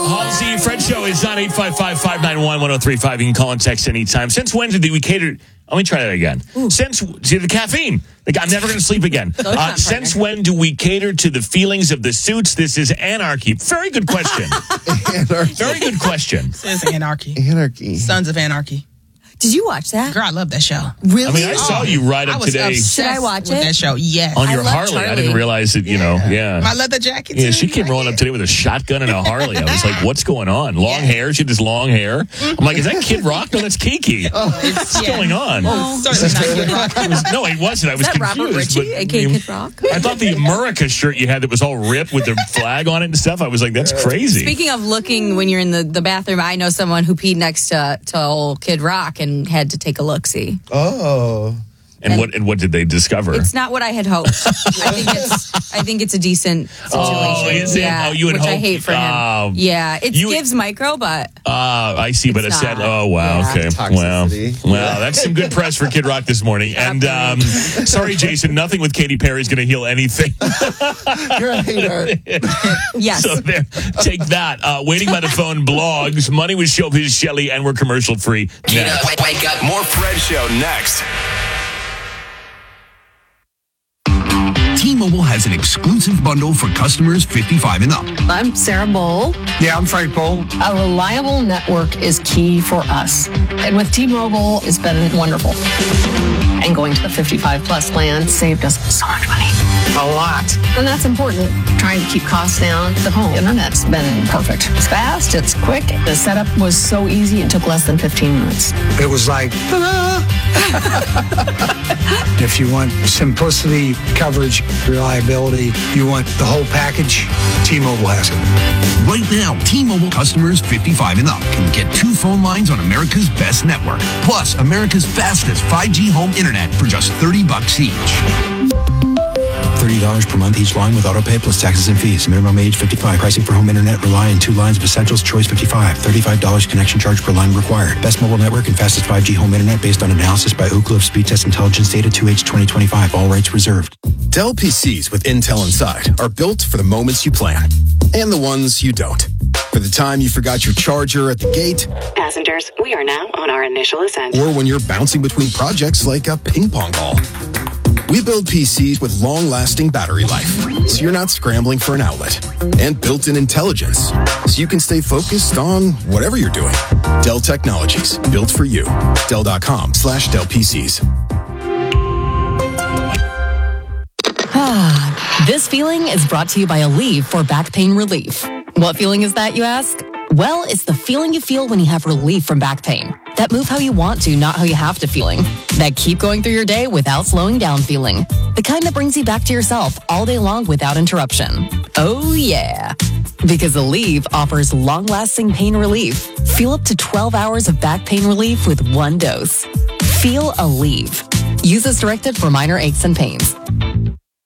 Halsey, Fred Show is on 855-591-1035. You can call and text anytime. Since when did we cater? Let me try that again. Since the caffeine. Like, I'm never going to sleep again. Since when do we cater to the feelings of the suits? This is anarchy. Very good question. Anarchy. Very good question. This is Anarchy. Anarchy. Sons of Anarchy. Did you watch that? Girl, I love that show. Really? I mean, I saw you ride up today Should I watch with it? that show? Yes. on your love Harley. Charlie. I didn't realize that, yeah. My leather jacket. Yeah, too. she came rolling up today with a shotgun and a Harley. I was like, what's going on? Long hair? She had this long hair. I'm like, is that Kid Rock? No, that's Kiki. What's going on? Certainly not Kid Rock. No, it wasn't. I was Is that confused. Robert Ritchie, but, a.k.a. Kid Rock? I thought the America shirt you had that was all ripped with the flag on it and stuff, I was like, that's crazy. Speaking of looking when you're in the bathroom, I know someone who peed next to old Kid Rock and had to take a look-see. Oh. And what did they discover? It's not what I had hoped. I think it's a decent situation. Oh, is it? Yeah, Oh, you had which I hoped. hate for him. Yeah, it gives micro, but I see, but It's it's sad. not. Oh, wow. Yeah. Okay. Toxicity. Well, that's some good press for Kid Rock this morning. And sorry, Jason, nothing with Katy Perry is going to heal anything. You're a hater. yes. So there, take that. Waiting by the phone blogs. Money with Showbiz Shelley, and we're commercial free. Next. Wake up. More Fred Show next. T-Mobile has an exclusive bundle for customers 55 and up. I'm Sarah Bowl. Yeah, I'm Frank Bowl. A reliable network is key for us. And with T-Mobile, it's been wonderful. And going to the 55 plus plan saved us so much money. A lot. And that's important. Trying to keep costs down. The home internet's been perfect. It's fast, it's quick. The setup was so easy, it took less than 15 minutes. It was like, ta-da! If you want simplicity, coverage, reliability, you want the whole package, T-Mobile has it. Right now, T-Mobile customers 55 and up can get 2 phone lines on America's best network, plus America's fastest 5G home internet for just $30 each. $30 per month each line with auto pay plus taxes and fees. Minimum age 55. Pricing for home internet rely on 2 lines of Essentials Choice 55. $35 connection charge per line required. Best mobile network and fastest 5G home internet based on analysis by Ookla of Speed Test Intelligence data 2H 2025. All rights reserved. Dell PCs with Intel inside are built for the moments you plan and the ones you don't. For the time you forgot your charger at the gate. Passengers, we are now on our initial ascent. Or when you're bouncing between projects like a ping pong ball. We build PCs with long-lasting battery life, so you're not scrambling for an outlet. And built-in intelligence, so you can stay focused on whatever you're doing. Dell Technologies, built for you. Dell.com/Dell PCs. This feeling is brought to you by Aleve for back pain relief. What feeling is that, you ask? Well, it's the feeling you feel when you have relief from back pain. That move how you want to, not how you have to feeling. That keep going through your day without slowing down feeling. The kind that brings you back to yourself all day long without interruption. Oh yeah. Because Aleve offers long-lasting pain relief. Feel up to 12 hours of back pain relief with 1 dose. Feel Aleve. Use as directed for minor aches and pains.